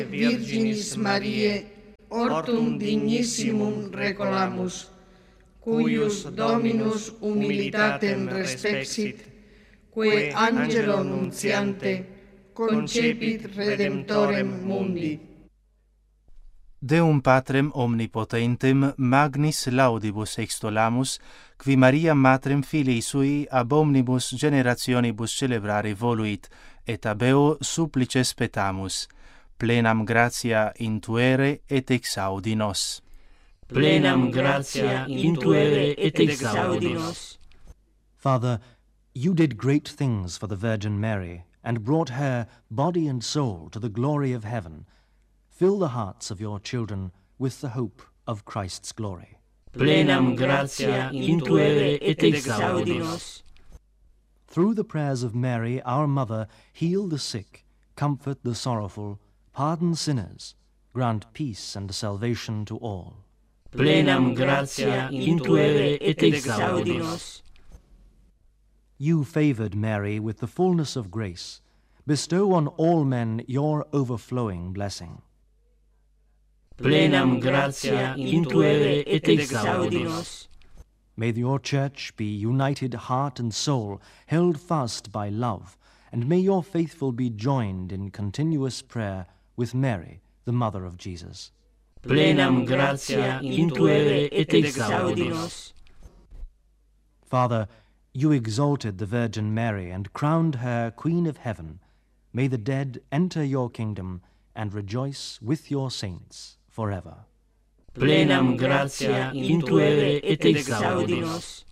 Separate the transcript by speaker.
Speaker 1: Virginis Mariae, ortum dignissimum recolamus, cuius Dominus humilitatem respexit, quae angelo nuntiante concepit Redemptorem mundi.
Speaker 2: Deum Patrem omnipotentem magnis laudibus extolamus, qui Maria matrem filii sui ab omnibus generationibus celebrare voluit, et ab eo supplices petamus, plenam gratia intuere et exaudi nos.
Speaker 3: Plenam gratia intuere et exaudi nos.
Speaker 4: Father, you did great things for the Virgin Mary, and brought her, body and soul, to the glory of heaven. Fill the hearts of your children with the hope of Christ's glory.
Speaker 3: Plenam gratia intuere et exaudi nos.
Speaker 4: Through the prayers of Mary, our Mother, heal the sick, comfort the sorrowful, pardon sinners, grant peace and salvation to all.
Speaker 3: Plenam gratia intuere et exaudi nos.
Speaker 4: You favored Mary with the fullness of grace. Bestow on all men your overflowing blessing.
Speaker 3: Plenam gratia intuere et exaudi nos.
Speaker 4: May your church be united heart and soul, held fast by love, and may your faithful be joined in continuous prayer with Mary, the Mother of Jesus.
Speaker 3: Plenam gratia intuere et exaudi nos.
Speaker 4: Father, you exalted the Virgin Mary and crowned her Queen of Heaven. May the dead enter your kingdom and rejoice with your saints forever.
Speaker 3: Plenam gratia intuere et exaudi nos.